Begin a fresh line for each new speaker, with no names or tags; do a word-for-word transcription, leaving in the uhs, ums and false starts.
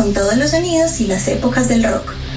con todos los sonidos y las épocas del rock.